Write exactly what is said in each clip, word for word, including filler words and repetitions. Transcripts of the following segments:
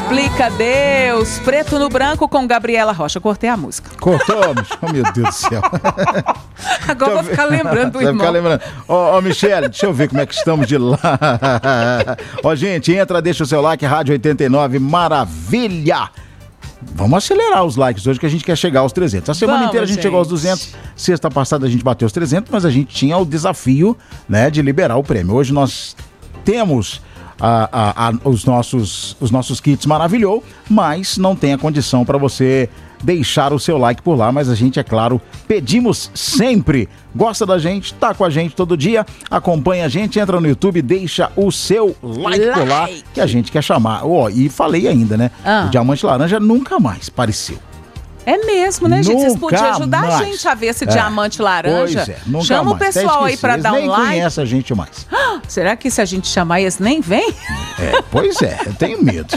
Explica Deus. Preto no Branco com Gabriela Rocha. Cortei a música. Cortou? Oh, meu Deus do céu. Agora eu vou ficar lembrando do irmão. Vai ficar lembrando. Ó, oh, Michele, deixa eu ver como é que estamos de lá. Ó, oh, gente, entra, deixa o seu like, Rádio oitenta e nove, maravilha! Vamos acelerar os likes hoje que a gente quer chegar aos trezentos. A semana Vamos, inteira a gente, gente. chegou aos duzentos. Sexta passada a gente bateu os trezentos, mas a gente tinha o desafio, né, de liberar o prêmio. Hoje nós temos a, a, a, os, nossos, os nossos kits maravilhou, mas não tem a condição para você deixar o seu like por lá, mas a gente, é claro, pedimos sempre. Gosta da gente, tá com a gente todo dia, acompanha a gente, entra no YouTube, deixa o seu like, like. por lá, que a gente quer chamar. Ó, oh, e falei ainda, né? Ah. O Diamante Laranja nunca mais apareceu. É mesmo, né, gente? Vocês Nunca podiam ajudar mais. a gente a ver esse É. diamante laranja. Pois é, nunca Chama mais. o pessoal aí pra dar um nem like. Nem conhece a gente mais. Será que se a gente chamar eles nem vem? É, pois é, eu tenho medo.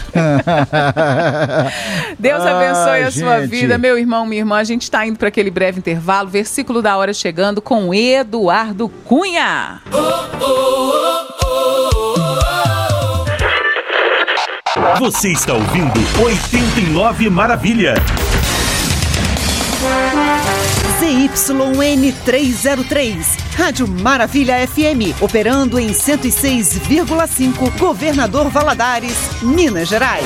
Deus abençoe Ai, a sua gente. vida, meu irmão, minha irmã. A gente está indo para aquele breve intervalo. Versículo da hora chegando com Eduardo Cunha. Você está ouvindo oitenta e nove Maravilha. Z Y N trezentos e três, Rádio Maravilha F M, operando em cento e seis vírgula cinco, Governador Valadares, Minas Gerais.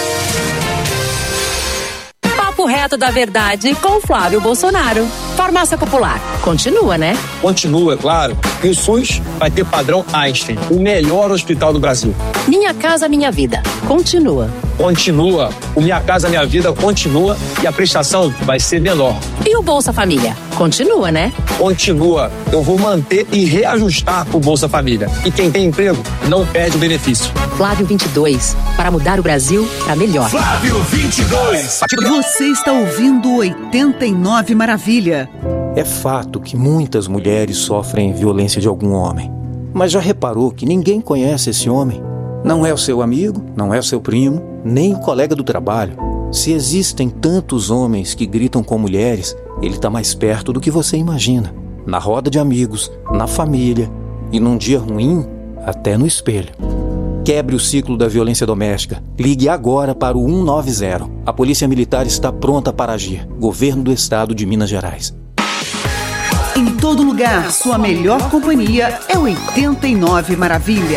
Papo reto da verdade com Flávio Bolsonaro. Farmácia Popular. Continua, né? Continua, claro. E o SUS vai ter padrão Einstein, o melhor hospital do Brasil. Minha Casa Minha Vida. Continua. Continua. O Minha Casa Minha Vida continua e a prestação vai ser menor. E o Bolsa Família? Continua, né? Continua. Eu vou manter e reajustar o Bolsa Família. E quem tem emprego não perde o benefício. Flávio vinte e dois. Para mudar o Brasil para melhor. Flávio vinte e dois. Você está ouvindo oitenta e nove Maravilha. É fato que muitas mulheres sofrem violência de algum homem. Mas já reparou que ninguém conhece esse homem? Não é o seu amigo, não é o seu primo, nem o colega do trabalho. Se existem tantos homens que gritam com mulheres, ele está mais perto do que você imagina. Na roda de amigos, na família e num dia ruim, até no espelho. Quebre o ciclo da violência doméstica. Ligue agora para o cento e noventa. A Polícia Militar está pronta para agir. Governo do Estado de Minas Gerais. Em todo lugar, sua melhor companhia é oitenta e nove Maravilha.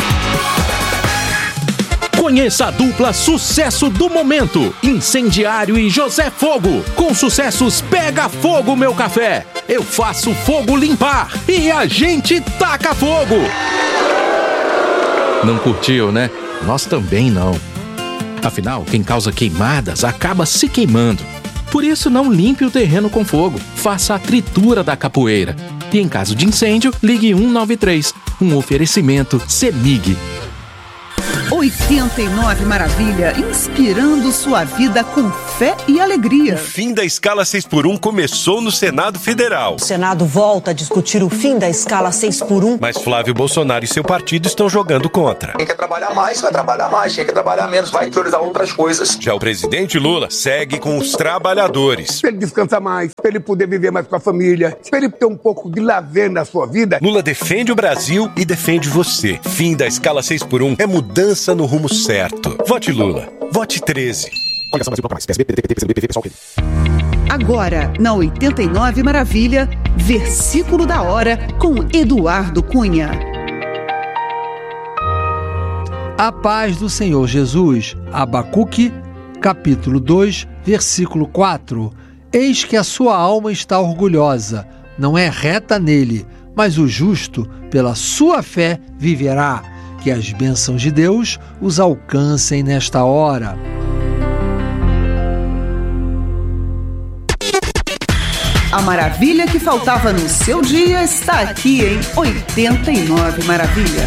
Conheça a dupla sucesso do momento, Incendiário e José Fogo. Com sucessos Pega Fogo Meu Café, Eu Faço Fogo Limpar e A Gente Taca Fogo. Não curtiu, né? Nós também não. Afinal, quem causa queimadas acaba se queimando. Por isso, não limpe o terreno com fogo. Faça a tritura da capoeira. E em caso de incêndio, ligue cento e noventa e três. Um oferecimento CEMIG. oitenta e nove Maravilha, inspirando sua vida com fé e alegria. O fim da escala seis por um começou no Senado Federal. O Senado volta a discutir o fim da escala seis por um. Mas Flávio Bolsonaro e seu partido estão jogando contra. Quem quer trabalhar mais, vai trabalhar mais. Quem quer trabalhar menos, vai priorizar outras coisas. Já o presidente Lula segue com os trabalhadores. Pra ele descansar mais, pra ele poder viver mais com a família, pra ele ter um pouco de lazer na sua vida. Lula defende o Brasil e defende você. Fim da escala seis por um é mudança no rumo certo. Vote Lula. Vote treze. Agora, na oitenta e nove Maravilha, versículo da hora com Eduardo Cunha. A paz do Senhor Jesus. Abacuque, capítulo dois, versículo quatro. Eis que a sua alma está orgulhosa, não é reta nele, mas o justo, pela sua fé, viverá. Que as bênçãos de Deus os alcancem nesta hora. A maravilha que faltava no seu dia está aqui em oitenta e nove Maravilha.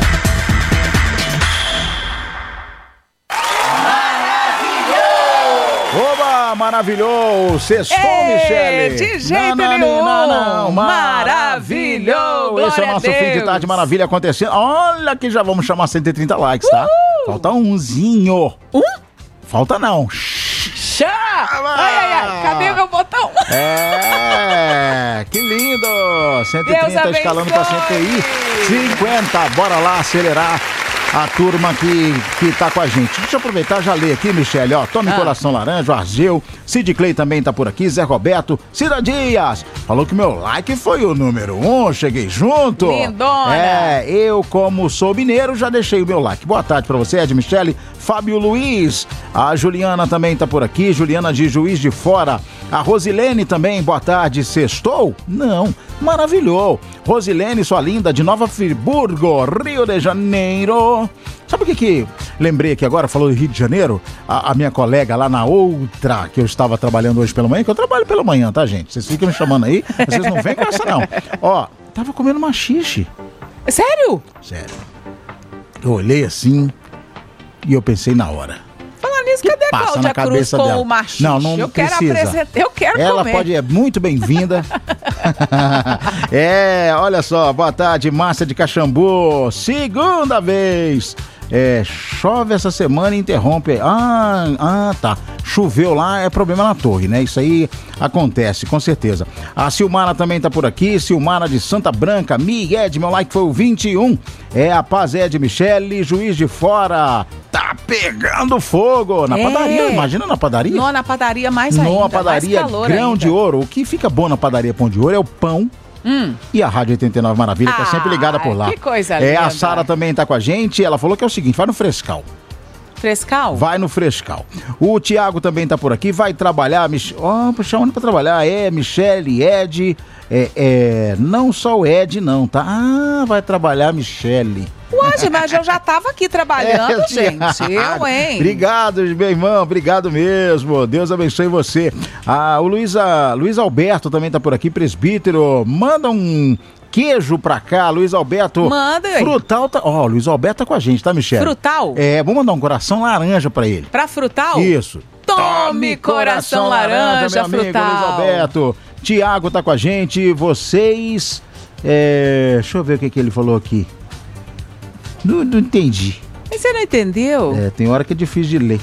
Oba, maravilhoso! Sextou, Michele! De jeito não, não, nenhum! Não, não, não. Maravilhoso! Esse é o nosso fim de tarde maravilha acontecendo. Olha que já vamos chamar cento e trinta likes, tá? Uhul. Falta umzinho. Um? Falta não. Chá! Ai, ai, ai, cadê o meu botão? É, que lindo! cento e trinta escalando para cento e cinquenta. Bora lá acelerar a turma que, que tá com a gente. Deixa eu aproveitar, já ler aqui, Michele, ó, Tome Ah. Coração Laranja, o Argeu, Sid Clay também tá por aqui, Zé Roberto, Cida Dias, falou que meu like foi o número um, cheguei junto. Lindona. É, eu como sou mineiro, já deixei o meu like. Boa tarde pra você, Ed Michele, Fábio Luiz, a Juliana também tá por aqui, Juliana de Juiz de Fora, a Rosilene também, boa tarde, sextou? Não, maravilhou. Rosilene, sua linda, de Nova Friburgo, Rio de Janeiro. Sabe o que que lembrei aqui agora, falou de Rio de Janeiro? A, a minha colega lá na outra, que eu estava trabalhando hoje pela manhã, que eu trabalho pela manhã, tá, gente? Vocês ficam me chamando aí, vocês não vêm com essa, não. Ó, tava comendo maxixe. Sério? Sério. Eu olhei assim e eu pensei na hora. Falar nisso, cadê a Passa Cláudia na Cruz cabeça com dela. o machixe? Não, não eu quero precisa. apresentar, eu quero Ela comer. pode, é muito bem-vinda. É, olha só, boa tarde, Márcia de Caxambu, segunda vez. É, chove essa semana e interrompe. Ah, ah, tá. Choveu lá, é problema na torre, né? Isso aí acontece, com certeza. A Silmara também tá por aqui. Silmara de Santa Branca. Mi Ed, meu like foi o vinte e um. É a Paz Ed Michele, Juiz de Fora. Tá pegando fogo. Na É. padaria, imagina na padaria. Não, na padaria mais ainda. Numa padaria mais calor Grão ainda. de Ouro. O que fica bom na padaria Pão de Ouro é o pão. Hum. E a Rádio oitenta e nove Maravilha tá Ah, sempre ligada por lá. que coisa É, a linda. Sara também tá com a gente. Ela falou que é o seguinte: vai no Frescal. Frescal? Vai no Frescal. O Tiago também tá por aqui, vai trabalhar. Mich... Ó, oh, chamando pra trabalhar. É, Michele, Ed. É, é, não só o Ed, não, tá? Ah, vai trabalhar Michele. Ué, mas eu já tava aqui trabalhando, É, gente. Tiago. Eu, hein? Obrigado, meu irmão. Obrigado mesmo. Deus abençoe você. Ah, o Luiz, ah, Luiz Alberto também tá por aqui, presbítero. Manda um queijo pra cá, Luiz Alberto. Manda, aí. Frutal tá... Ó, o Luiz Alberto tá com a gente, tá, Michele? Frutal? É, vamos mandar um coração laranja pra ele. Pra Frutal? Isso. Tome coração laranja, meu amigo, Frutal. Luiz Alberto. Tiago tá com a gente. Vocês... É... Deixa eu ver o que, que ele falou aqui. Não, não entendi. Mas você não entendeu? É, tem hora que é difícil de ler.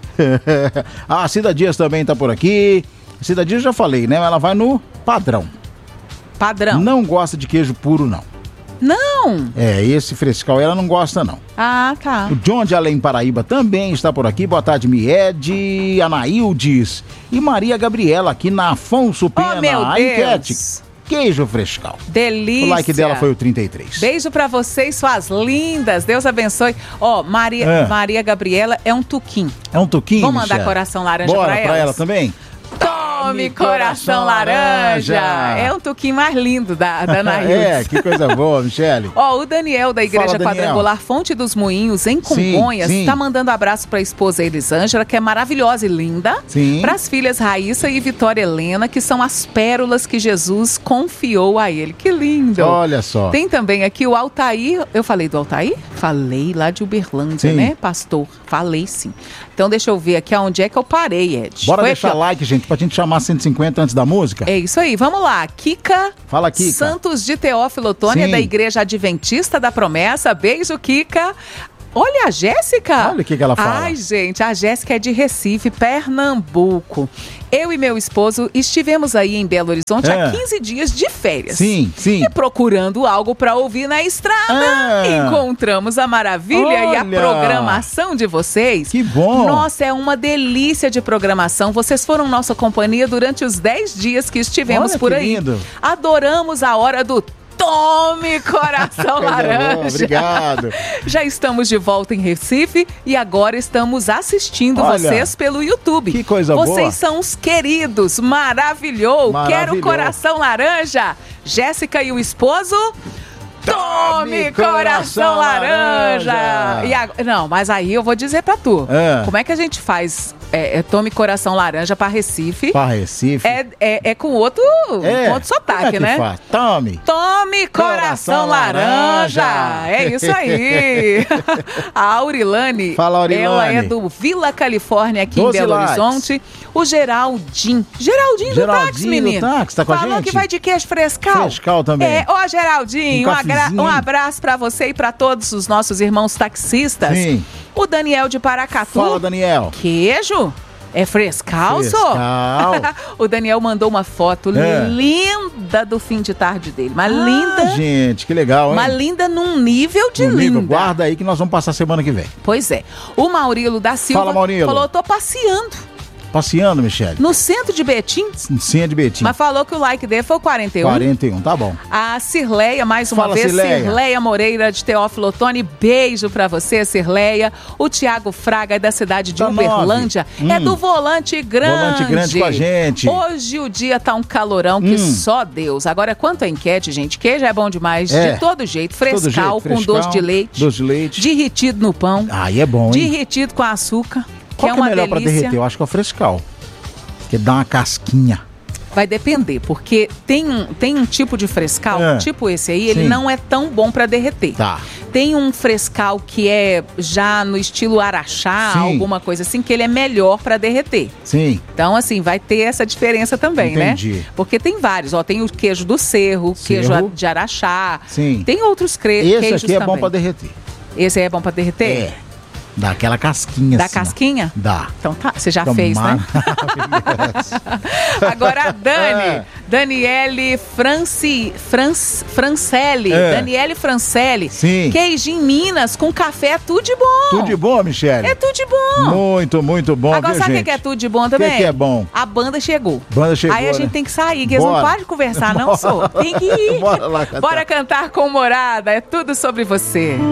A Cida Dias também tá por aqui. A Cida Dias já falei, né? Ela vai no padrão. Padrão. Não gosta de queijo puro, não. Não. É, esse frescal ela não gosta, não. Ah, tá. O John de Além Paraíba também está por aqui. Boa tarde, Miede, Anaildes e Maria Gabriela aqui na Afonso Pena. Oh, meu a Deus. enquete. Queijo frescal. Delícia. O like dela foi o trinta e três. Beijo pra vocês, suas lindas. Deus abençoe. Ó, Maria, É. Maria Gabriela é um tuquim. É um tuquinho, Vamos mandar Michele? coração laranja Bora, pra pra elas? ela também? Tome coração laranja. É um tuquim mais lindo da, da Anaíldes. É, que coisa boa, Michele. Ó, o Daniel da Igreja Fala, Daniel. Quadrangular Fonte dos Moinhos, em Sim, Congonhas, sim. tá mandando abraço pra esposa Elisângela, que é maravilhosa e linda. Sim. Pras filhas Raíssa e Vitória Helena, que são as pérolas que Jesus confiou a ele. Que lindo. Olha só. Tem também aqui o Altair. Eu falei do Altair? Falei lá de Uberlândia, Sim. né, pastor? Falei sim. Então deixa eu ver aqui aonde é que eu parei, Ed. Bora Foi deixar aqui, ó. like, gente, pra gente chamar cento e cinquenta antes da música. É isso aí, vamos lá. Kika, Fala, Kika. Santos de Teófilo Otônia, Sim. da Igreja Adventista da Promessa. Beijo, Kika. Olha a Jéssica. Olha o que que ela fala. Ai, gente, a Jéssica é de Recife, Pernambuco. Eu e meu esposo estivemos aí em Belo Horizonte É. há quinze dias de férias. Sim, sim. E procurando algo para ouvir na estrada, Ah. encontramos a maravilha e a Olha. programação de vocês. Que bom. Nossa, é uma delícia de programação. Vocês foram nossa companhia durante os dez dias que estivemos Olha por que aí. lindo. Adoramos a hora do Tome Coração Coisa Laranja. boa, obrigado. Já estamos de volta em Recife e agora estamos assistindo Olha, vocês pelo YouTube. que coisa vocês boa. são os queridos. Maravilhou. Quero Maravilhou. Coração Laranja. Jéssica e o esposo... Tome coração laranja! E a- não, mas aí eu vou dizer pra tu. É. Como é que a gente faz é, é, Tome Coração Laranja pra Recife? Pra Recife. É, é, é com outro, É. com outro sotaque, Como é que né? faz? Tome. Tome coração, Coração laranja. laranja. É isso aí. A Aurilane, Fala, Aurilane. ela é do Vila Califórnia, aqui em Doze Belo likes. Horizonte. O Geraldinho. Geraldinho do Geraldinho táxi, do menino. táxi, tá com a Falou gente? que vai de queijo frescal. Frescal também. É, ó, Geraldinho, Um um, agra- cafezinho. um abraço pra você e pra todos os nossos irmãos taxistas. Sim. O Daniel de Paracatu. Fala, Daniel. Queijo? É frescal, Frescal. só? O Daniel mandou uma foto É. linda do fim de tarde dele. Uma Ah, linda. gente, que legal, hein? Uma linda num nível de No linda. nível, guarda aí que nós vamos passar semana que vem. Pois é. O Maurilo da Silva Fala, Maurilo. falou, tô passeando Passeando, Michele. no centro de Betim, Senha de Betim. mas falou que o like dele foi o quarenta e um. quarenta e um, tá bom. A Cirleia, mais uma Fala, vez, Cirleia. Cirleia Moreira de Teófilo Otoni, beijo pra você, Cirleia. O Tiago Fraga é da cidade de Da Uberlândia, nove. é Hum. do Volante Grande. Volante Grande com a gente. Hoje o dia tá um calorão que Hum. só Deus. Agora, quanto à enquete, gente, queijo é bom demais, É. de todo jeito, Todo frescal, jeito, com frescal, doce de leite, doce de leite. derretido no pão, Aí é bom, hein? derretido com açúcar, que Qual é que é uma melhor pra delícia. derreter? Eu acho que é o frescal. Porque dá uma casquinha. Vai depender, porque tem um, tem um tipo de frescal, É. tipo esse aí, ele Sim. não é tão bom pra derreter. Tá. Tem um frescal que é já no estilo araxá, Sim. alguma coisa assim, que ele é melhor pra derreter. Sim. Então, assim, vai ter essa diferença também, Entendi. né? Porque tem vários, ó, tem o queijo do cerro, queijo Cerro. de araxá. Sim. Tem outros cre- Esse queijos aqui é também. bom pra derreter. Esse aí é bom pra derreter? É. Dá aquela casquinha. Dá assim, ó. casquinha? Dá. Então tá, você já Fica fez, né? maravilhoso. Agora a Dani, É. Daniele Franci, Franc, Francelli, É. Daniele Francelli. Sim. Queijinho em Minas com café, tudo de bom. Tudo de bom, Michele? É tudo de bom. Muito, muito bom, Agora viu, sabe o gente? que que é tudo de bom também? que que é bom? A banda chegou. Banda chegou, Aí a gente né? tem que sair, que eles não Bora. param de conversar, não, sou. Tem que ir. Bora lá cantar. Bora cantar com Morada, é tudo sobre você.